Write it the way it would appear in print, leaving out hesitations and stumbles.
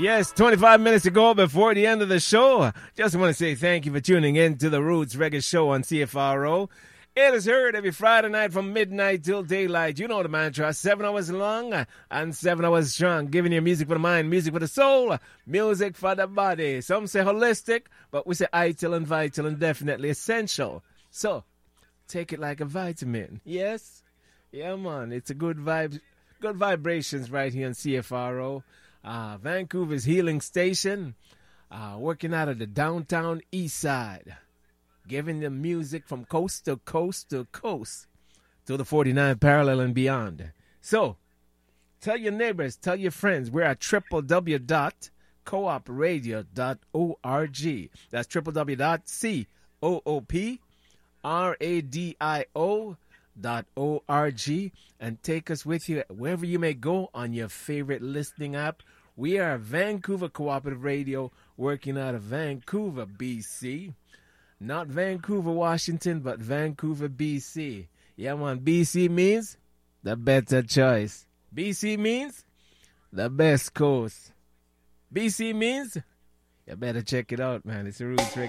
Yes, 25 minutes to go before the end of the show. Just want to say thank you for tuning in to the Roots Reggae Show on CFRO. It is heard every Friday night from midnight till daylight. You know the mantra, 7 hours long and 7 hours strong. Giving you music for the mind, music for the soul, music for the body. Some say holistic, but we say ital and vital and definitely essential. So, take it like a vitamin. Yes? Yeah, man. It's a good vibe, good vibrations right here on CFRO. Vancouver's healing station. Working out of the downtown east side. Giving them music from coast to coast to coast to the 49 parallel and beyond. So, tell your neighbors, tell your friends. We're at www.coopradio.org. That's www.coopradio.org. And take us with you wherever you may go on your favorite listening app. We are Vancouver Cooperative Radio, working out of Vancouver, BC. Not Vancouver, Washington, but Vancouver, BC. Yeah, man, BC means the better choice. BC means the best coast. BC means you better check it out, man. It's a Roots Reggae.